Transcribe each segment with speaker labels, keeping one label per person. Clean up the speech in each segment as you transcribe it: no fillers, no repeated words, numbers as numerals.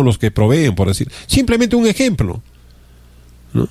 Speaker 1: son los que proveen, por decir. Simplemente un ejemplo, ¿no?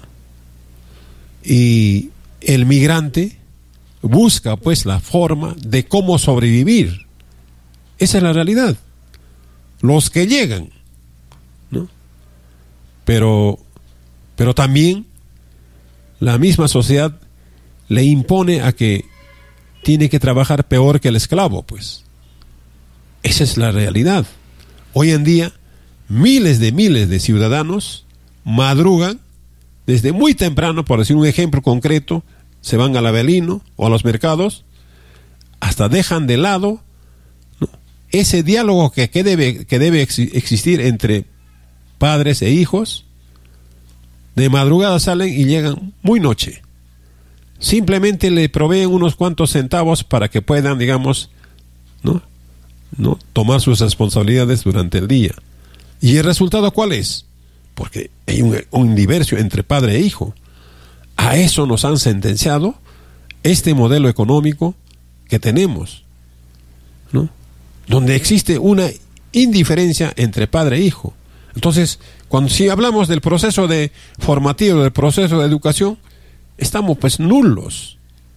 Speaker 1: Y el migrante busca pues la forma de cómo sobrevivir. Esa es la realidad. Los que llegan, ¿no? Pero también la misma sociedad le impone a que tiene que trabajar peor que el esclavo, pues. Esa es la realidad. Hoy en día, miles de ciudadanos madrugan desde muy temprano, por decir un ejemplo concreto, se van al Avelino o a los mercados, hasta dejan de lado, ¿no?, ese diálogo que debe existir entre padres e hijos. De madrugada salen y llegan muy noche. Simplemente le proveen unos cuantos centavos para que puedan, digamos, ¿no?, tomar sus responsabilidades durante el día. ¿Y el resultado cuál es? Porque hay un divorcio entre padre e hijo. A eso nos han sentenciado este modelo económico que tenemos, ¿no?, donde existe una indiferencia entre padre e hijo. Entonces, si hablamos del proceso formativo, del proceso de educación, estamos pues nulos.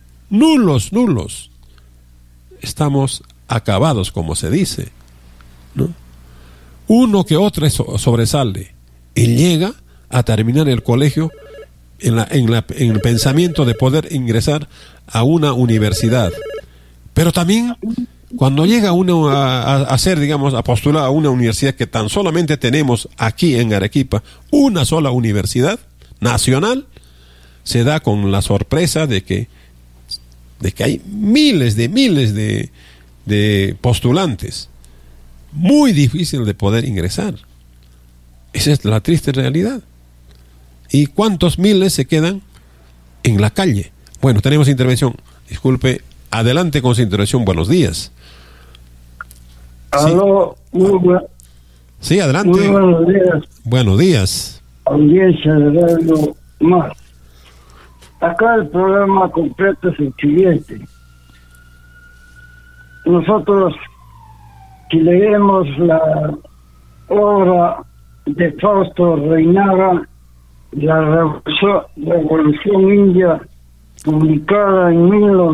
Speaker 1: Estamos acabados, como se dice, ¿no? Uno que otro sobresale y llega a terminar el colegio en el pensamiento de poder ingresar a una universidad. Pero también cuando llega uno a ser, digamos, a postular a una universidad, que tan solamente tenemos aquí en Arequipa una sola universidad nacional, se da con la sorpresa de que hay miles de postulantes. Muy difícil de poder ingresar. Esa es la triste realidad. ¿Y cuántos miles se quedan en la calle? Bueno, tenemos intervención. Disculpe, adelante con su intervención. Buenos días.
Speaker 2: Aló,
Speaker 1: sí, adelante.
Speaker 2: Muy buenos días.
Speaker 1: Buenos días.
Speaker 2: Audiencia de Radio Más. Acá el problema completo es el siguiente. Nosotros, si leemos la obra de Fausto Reinaga, la Revolución India, publicada en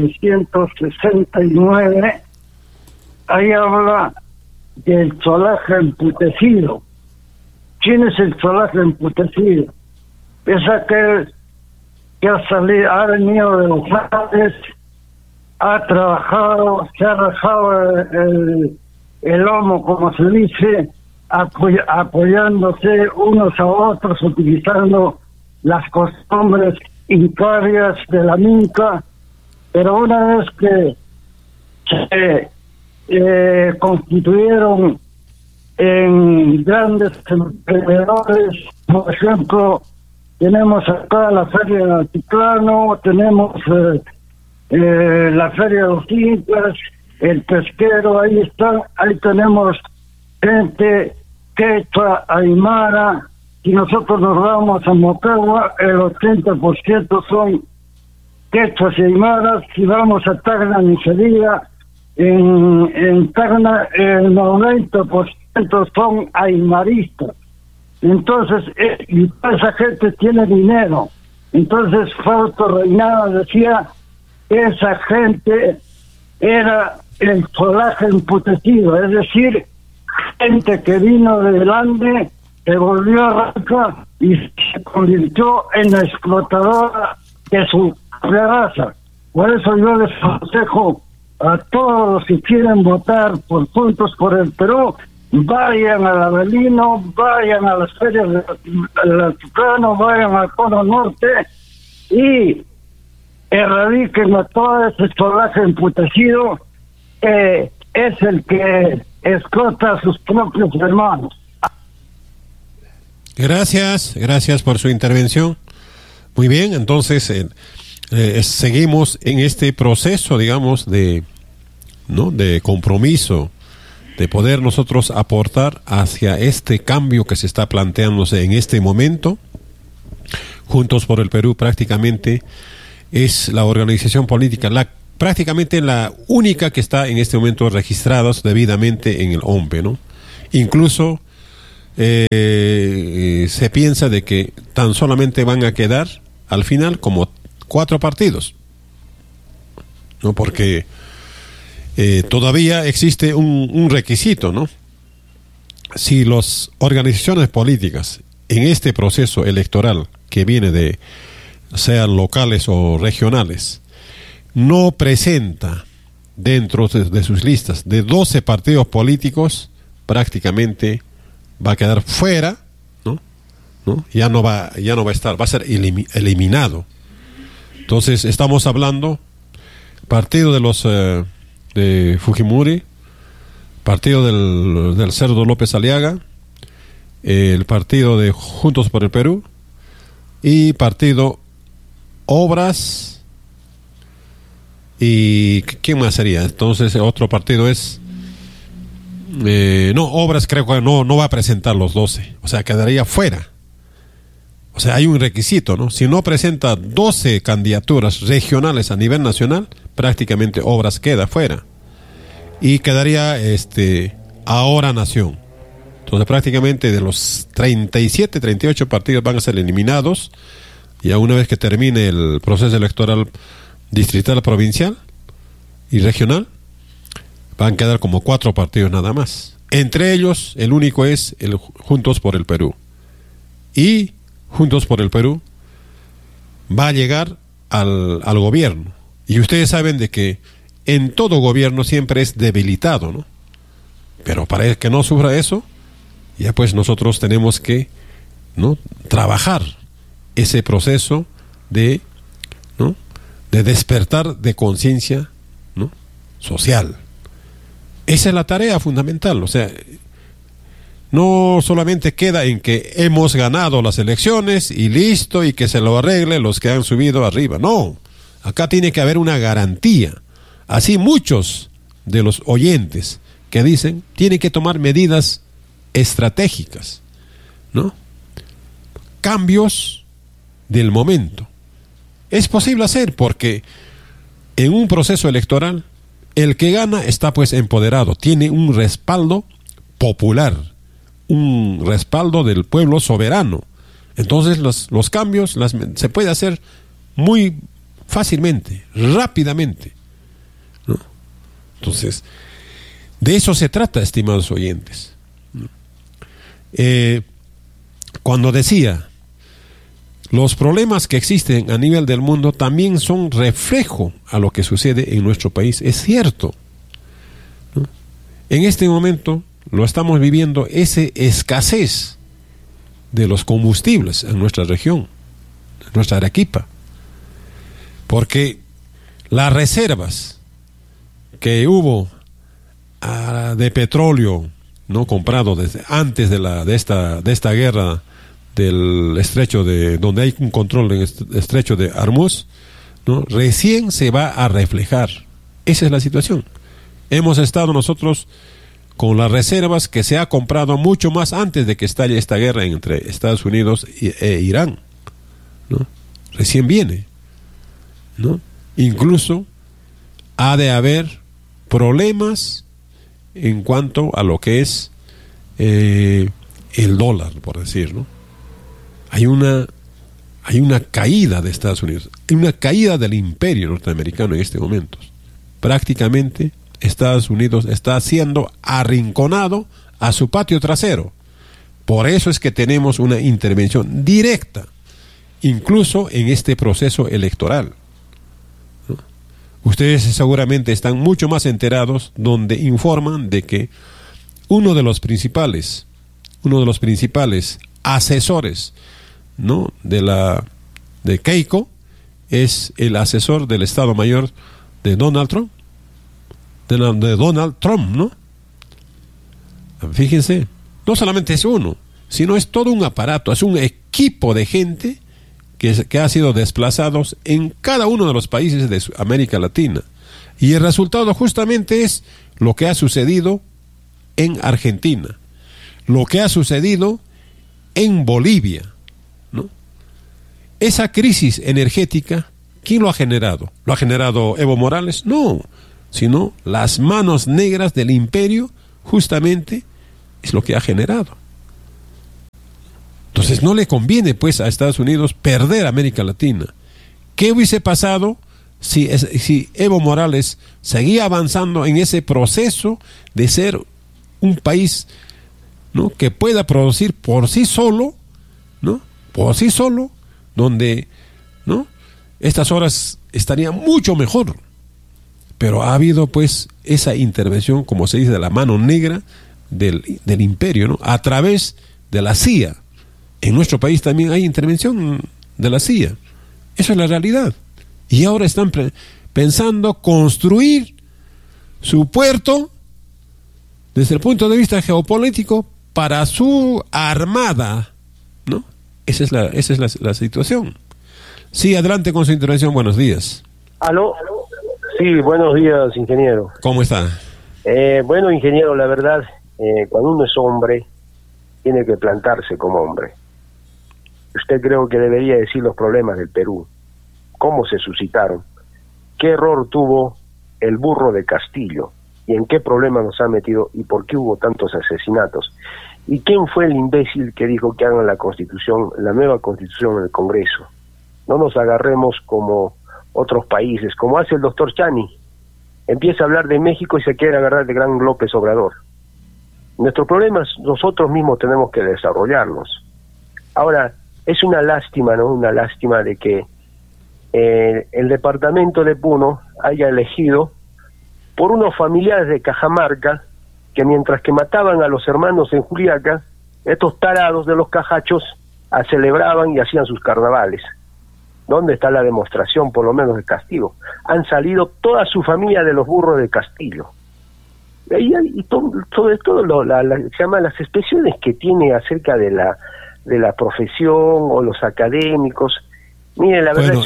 Speaker 2: 1969, ahí habla del solaje emputecido. ¿Quién es el solaje emputecido? Es aquel que ha venido de los Andes, ha trabajado, se ha rajado el lomo, como se dice, apoyándose unos a otros, utilizando las costumbres incarias de la Minca, pero una vez que se constituyeron en grandes emprendedores, por ejemplo, tenemos acá la Feria del Altiplano, tenemos la Feria de los Incas, el pesquero, ahí tenemos gente quechua, aymara. Si nosotros nos vamos a Moquegua, el 80% son quechuas y aymaras. Si vamos a Tacna, ni se diga, en Tacna el 90% son aymaristas. Entonces, y toda esa gente tiene dinero. Entonces, Fausto Reinaga decía que esa gente era el solaje emputecido, es decir, gente que vino del Ande, se volvió raza y se convirtió en la explotadora de su raza. Por eso yo les aconsejo a todos los que quieren votar por Juntos por el Perú, vayan al Avelino, vayan a las ferias del Altiplano, vayan al Cono Norte y erradiquen a todo ese solaje emputecido que es el que explota a sus propios hermanos.
Speaker 1: Gracias por su intervención. Muy bien, entonces seguimos en este proceso, digamos, de compromiso, de poder nosotros aportar hacia este cambio que se está planteándose en este momento. Juntos por el Perú prácticamente es la organización política, prácticamente la única que está en este momento registrada debidamente en el OMPE, ¿no? Incluso se piensa de que tan solamente van a quedar al final como 4 partidos, ¿no? Porque todavía existe un requisito, ¿no? Si las organizaciones políticas en este proceso electoral que viene de, sean locales o regionales, no presenta dentro de sus listas de 12 partidos políticos, prácticamente va a quedar fuera, ¿no? Ya no va a estar, va a ser eliminado. Entonces estamos hablando partido de los de Fujimori, partido del Cerdo López Aliaga, el partido de Juntos por el Perú y partido Obras. ¿Y quién más sería? Entonces otro partido es Obras creo que no va a presentar los 12, o sea, quedaría fuera. O sea, hay un requisito, ¿no? Si no presenta 12 candidaturas regionales a nivel nacional, prácticamente Obras queda fuera. Y quedaría Ahora Nación. Entonces prácticamente de los 37, 38 partidos van a ser eliminados. Ya una vez que termine el proceso electoral distrital, provincial y regional, van a quedar como 4 partidos nada más. Entre ellos, el único es el Juntos por el Perú. Y Juntos por el Perú va a llegar al gobierno. Y ustedes saben de que en todo gobierno siempre es debilitado, ¿no? Pero para que no sufra eso, ya pues nosotros tenemos que, ¿no?, trabajar ese proceso de despertar de conciencia, ¿no?, social. Esa es la tarea fundamental. O sea, no solamente queda en que hemos ganado las elecciones y listo, y que se lo arregle los que han subido arriba. No, acá tiene que haber una garantía. Así muchos de los oyentes que dicen, tiene que tomar medidas estratégicas, ¿no? Cambios del momento. Es posible hacer porque en un proceso electoral el que gana está pues empoderado, tiene un respaldo popular, un respaldo del pueblo soberano. Entonces los cambios se puede hacer muy fácilmente, rápidamente, ¿no? Entonces, de eso se trata, estimados oyentes. Cuando decía, los problemas que existen a nivel del mundo también son reflejo a lo que sucede en nuestro país. Es cierto, ¿no? En este momento lo estamos viviendo, esa escasez de los combustibles en nuestra región, en nuestra Arequipa, porque las reservas que hubo de petróleo, no comprado desde antes de esta guerra del estrecho donde hay un control en el estrecho de Hormuz, ¿no?, recién se va a reflejar. Esa es la situación. Hemos estado nosotros con las reservas que se ha comprado mucho más antes de que estalle esta guerra entre Estados Unidos e Irán, ¿no? Recién viene, ¿no? Incluso ha de haber problemas en cuanto a lo que es el dólar, por decir, ¿no? Hay una caída de Estados Unidos, hay una caída del imperio norteamericano en este momento. Prácticamente Estados Unidos está siendo arrinconado a su patio trasero. Por eso es que tenemos una intervención directa, incluso en este proceso electoral, ¿no? Ustedes seguramente están mucho más enterados, donde informan de que uno de los principales asesores, ¿no?, de Keiko es el asesor del Estado Mayor de Donald Trump, ¿no? Fíjense, no solamente es uno, sino es todo un aparato, es un equipo de gente que ha sido desplazados en cada uno de los países de América Latina. Y el resultado justamente es lo que ha sucedido en Argentina, lo que ha sucedido en Bolivia, ¿no? Esa crisis energética, ¿quién lo ha generado? ¿Lo ha generado Evo Morales? No, sino las manos negras del imperio, justamente es lo que ha generado. Entonces no le conviene pues a Estados Unidos perder América Latina. ¿Qué hubiese pasado si Evo Morales seguía avanzando en ese proceso de ser un país, ¿no?, que pueda producir por sí solo, ¿no?, por sí solo, donde, ¿no?, estas horas estaría mucho mejor? Pero ha habido pues esa intervención, como se dice, de la mano negra del imperio, ¿no?, a través de la CIA. En nuestro país también hay intervención de la CIA. Eso es la realidad. Y ahora están pensando construir su puerto desde el punto de vista geopolítico para su armada, ¿no? Esa es la situación. Sí, adelante con su intervención. Buenos días.
Speaker 3: ¿Aló? Sí, buenos días, ingeniero.
Speaker 1: ¿Cómo está?
Speaker 3: Bueno, ingeniero, la verdad, cuando uno es hombre, tiene que plantarse como hombre. Usted creo que debería decir los problemas del Perú, cómo se suscitaron, qué error tuvo el burro de Castillo y en qué problema nos ha metido y por qué hubo tantos asesinatos. ¿Y quién fue el imbécil que dijo que hagan la Constitución, la nueva Constitución en el Congreso? No nos agarremos como otros países, como hace el doctor Chani. Empieza a hablar de México y se quiere agarrar de gran López Obrador. Nuestros problemas nosotros mismos tenemos que desarrollarlos. Ahora, es una lástima, ¿no? Una lástima de que el departamento de Puno haya elegido por unos familiares de Cajamarca que mientras que mataban a los hermanos en Juliaca, estos tarados de los cajachos celebraban y hacían sus carnavales. ¿Dónde está la demostración, por lo menos, de castigo? Han salido toda su familia de los burros de Castillo. Y sobre todo se llama las expresiones que tiene acerca de la profesión o los académicos. Mire, la verdad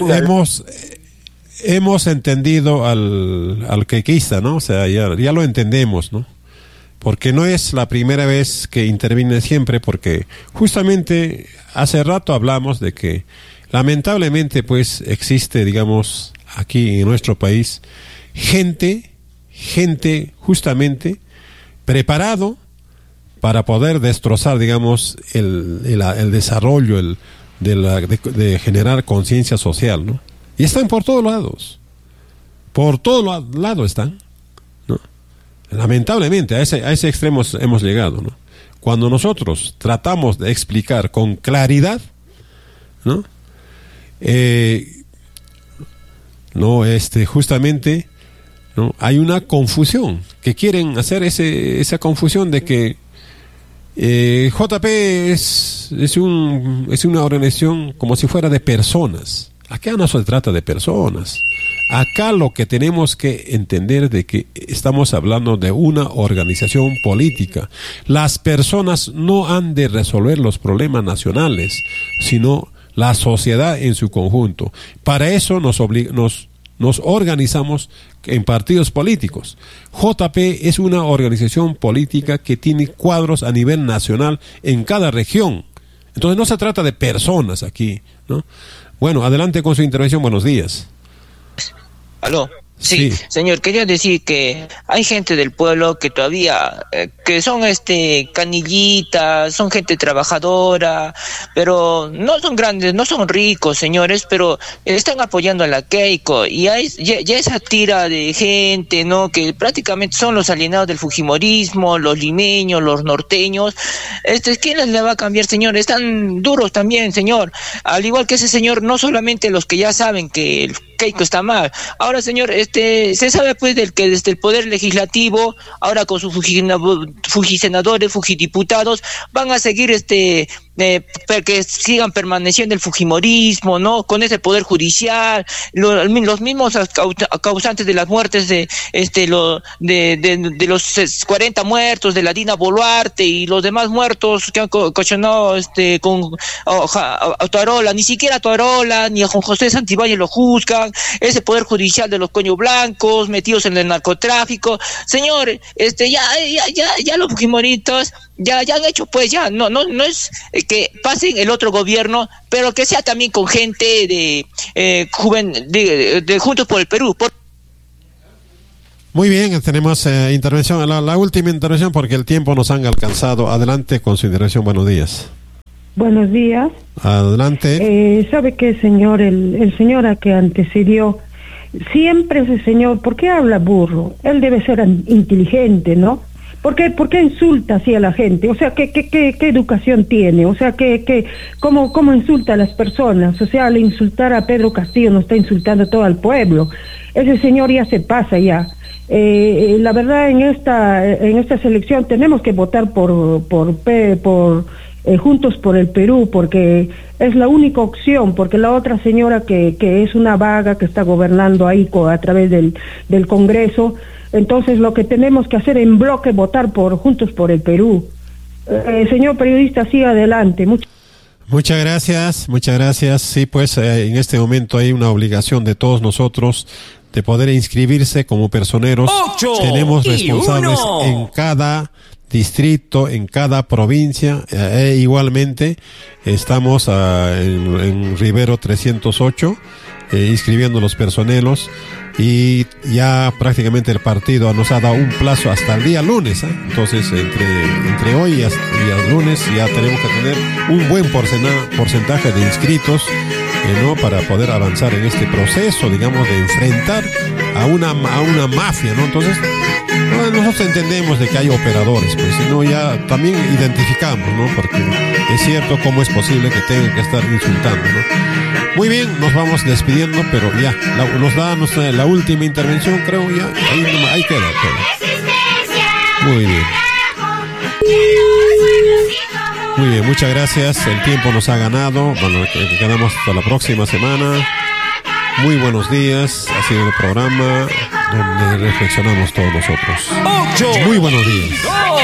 Speaker 1: hemos entendido al quequista, ¿no? O sea, ya lo entendemos, ¿no? Porque no es la primera vez que interviene siempre, porque justamente hace rato hablamos de que lamentablemente pues existe, digamos, aquí en nuestro país gente justamente preparado para poder destrozar, digamos, el desarrollo de generar conciencia social, ¿no? Y están por todos lados están, ¿no? Lamentablemente a ese extremo hemos llegado, ¿no? Cuando nosotros tratamos de explicar con claridad, ¿no? Justamente, ¿no?, hay una confusión, que quieren hacer esa confusión de que JP es una organización como si fuera de personas. Acá no se trata de personas. Acá lo que tenemos que entender de que estamos hablando de una organización política. Las personas no han de resolver los problemas nacionales, sino la sociedad en su conjunto. Para eso nos organizamos en partidos políticos. JP es una organización política que tiene cuadros a nivel nacional en cada región. Entonces no se trata de personas aquí, ¿no? Bueno, adelante con su intervención. Buenos días.
Speaker 4: ¿Aló? Sí, señor, quería decir que hay gente del pueblo que todavía, que son canillitas, son gente trabajadora, pero no son grandes, no son ricos, señores, pero están apoyando a la Keiko, y hay ya esa tira de gente, ¿no?, que prácticamente son los alienados del fujimorismo, los limeños, los norteños. ¿Quién les le va a cambiar, señor? Están duros también, señor. Al igual que ese señor, no solamente los que ya saben que el Keiko está mal. Ahora, señor, se sabe pues del que desde el poder legislativo, ahora con sus fujisenadores, fujidiputados, van a seguir que sigan permaneciendo el fujimorismo, ¿no?, con ese poder judicial, los mismos causantes de las muertes de los 40 muertos de la Dina Boluarte y los demás muertos que han cochonado con Toarola. Ni siquiera a Toarola ni a Juan José Santibáñez lo juzgan. Ese poder judicial de los coños blancos metidos en el narcotráfico, señor, ya los fujimoristas ya han hecho, pues ya no es que pasen el otro gobierno, pero que sea también con gente de Juntos por el Perú.
Speaker 1: Muy bien, tenemos intervención, la última intervención porque el tiempo nos han alcanzado. Adelante con su intervención. Buenos días.
Speaker 5: Buenos días.
Speaker 1: Adelante.
Speaker 5: ¿Sabe qué, señor? El señor a que antecedió, siempre ese señor, ¿por qué habla burro? Él debe ser inteligente, ¿no? ¿Por qué insulta así a la gente? O sea, ¿qué educación tiene? O sea, ¿cómo insulta a las personas? O sea, al insultar a Pedro Castillo no está insultando a todo el pueblo. Ese señor ya se pasa ya. La verdad, en esta selección tenemos que votar por Juntos por el Perú, porque es la única opción, porque la otra señora que es una vaga que está gobernando ahí a través del Congreso. Entonces lo que tenemos que hacer en bloque, votar por Juntos por el Perú. Señor periodista, siga adelante.
Speaker 1: Muchas gracias. Sí, pues en este momento hay una obligación de todos nosotros de poder inscribirse como personeros. Tenemos responsables en cada distrito, en cada provincia, igualmente estamos en Rivero 308 inscribiendo los personeros, y ya prácticamente el partido nos ha dado un plazo hasta el día lunes, entonces entre hoy y el lunes ya tenemos que tener un buen porcentaje de inscritos, ¿no? Para poder avanzar en este proceso, digamos, de enfrentar a una mafia, ¿no? Entonces nosotros entendemos de que hay operadores, pues, sino ya también identificamos, ¿no? Porque es cierto, cómo es posible que tengan que estar insultando, ¿no? Muy bien, nos vamos despidiendo, pero ya nos da la última intervención, creo, ya ahí queda todo. Muy bien, muchas gracias. El tiempo nos ha ganado. Bueno, quedamos hasta la próxima semana. Muy buenos días. Ha sido el programa donde reflexionamos todos nosotros. Muy buenos días.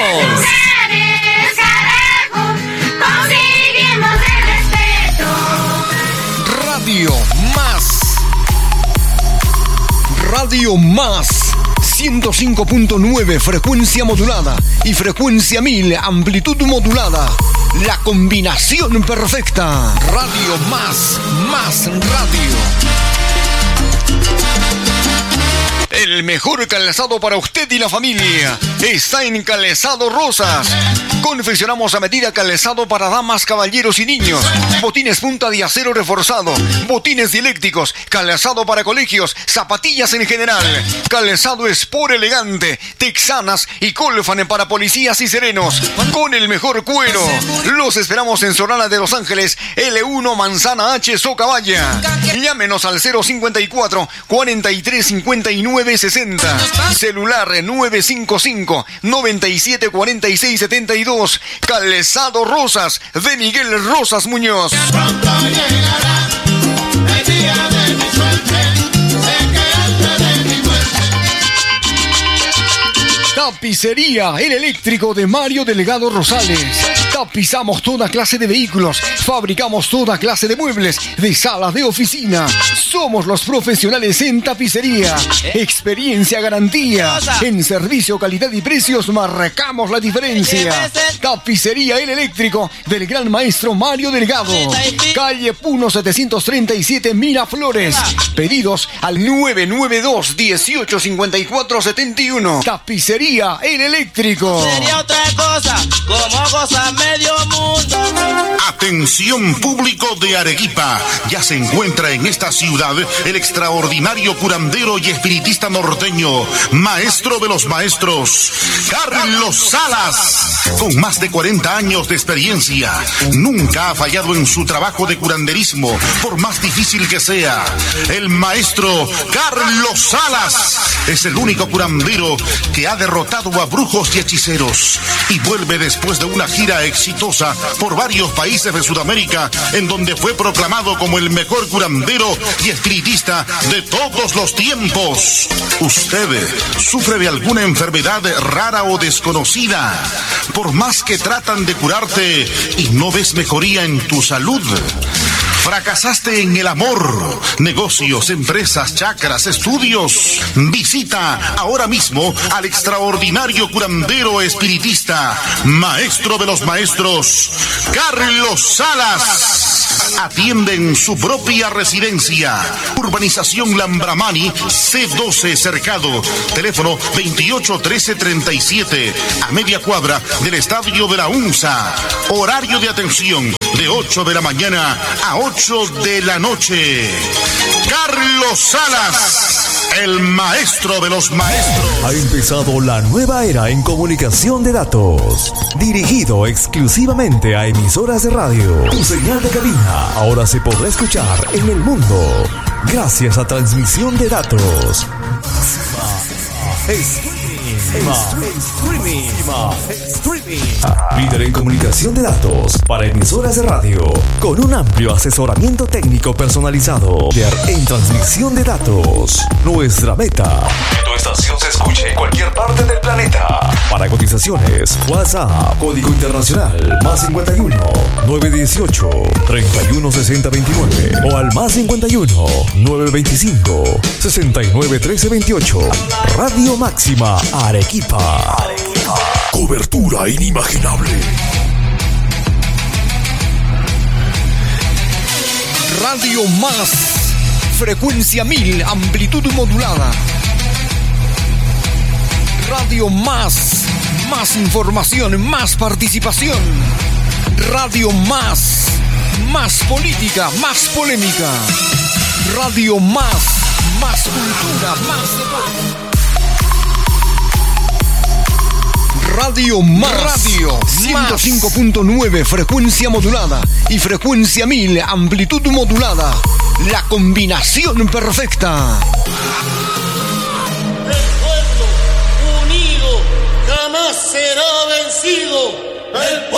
Speaker 6: Radio Más 105.9 frecuencia modulada y frecuencia 1000 amplitud modulada. La combinación perfecta. Radio Más radio. El mejor calzado para usted y la familia está en Calzado Rosas. Confeccionamos a medida calzado para damas, caballeros y niños. Botines punta de acero reforzado, botines dieléctricos, calzado para colegios, zapatillas en general. Calzado Sport elegante, texanas y Colfan para policías y serenos. Con el mejor cuero. Los esperamos en Solana de Los Ángeles, L1 Manzana H, Socabaya. Llámenos al 054 43 59 60. Celular 955 97 46 72. Calzado Rosas de Miguel Rosas Muñoz.
Speaker 7: Pronto llegará el día de mi suerte, sé que antes de mi muerte.
Speaker 6: Tapicería El Eléctrico de Mario Delgado Rosales. Tapizamos toda clase de vehículos, fabricamos toda clase de muebles, de salas de oficina. Somos los profesionales en tapicería. Experiencia, garantía. En servicio, calidad y precios marcamos la diferencia. Tapicería El Eléctrico del gran maestro Mario Delgado. Calle Puno 737 Miraflores. Pedidos al 992 1854 71. Tapicería El Eléctrico.
Speaker 7: Sería otra cosa, como goza medio mundo.
Speaker 8: Atención público de Arequipa, ya se encuentra en esta ciudad el extraordinario curandero y espiritista norteño, maestro de los maestros, Carlos Salas. Con más de 40 años de experiencia, nunca ha fallado en su trabajo de curanderismo, por más difícil que sea. El maestro Carlos Salas es el único curandero que ha derrotado a brujos y hechiceros y vuelve después de una gira exitosa por varios países de Sudamérica, en donde fue proclamado como el mejor curandero y espiritista de todos los tiempos. ¿Usted sufre de alguna enfermedad rara o desconocida? Por más que tratan de curarte y no ves mejoría en tu salud. ¿Fracasaste en el amor, negocios, empresas, chakras, estudios? Visita ahora mismo al extraordinario curandero espiritista, maestro de los maestros, Carlos Salas. Atiende en su propia residencia. Urbanización Lambramani, C12 Cercado. Teléfono 28 13 37, a media cuadra del estadio de la UNSA. Horario de atención de 8 de la mañana a 8 de la noche. Carlos Salas, el maestro de los maestros.
Speaker 9: Ha empezado la nueva era en comunicación de datos, dirigido exclusivamente a emisoras de radio. Tu señal de cabina ahora se podrá escuchar en el mundo gracias a transmisión de datos. Streaming. Líder en comunicación de datos para emisoras de radio, con un amplio asesoramiento técnico personalizado. En transmisión de datos, nuestra meta: que tu estación se escuche en cualquier parte del planeta. Para cotizaciones, WhatsApp, código internacional, +51 918 316029 o al +51 925 691328. Radio Máxima Arequipa. Cobertura inimaginable.
Speaker 6: Radio Más, frecuencia 1000, amplitud modulada. Radio Más, más información, más participación. Radio Más, más política, más polémica. Radio Más, más cultura, más deporte. Radio Más, Radio 105.9, frecuencia modulada, y frecuencia 1000, amplitud modulada. La combinación perfecta.
Speaker 7: El pueblo unido jamás será vencido. El pueblo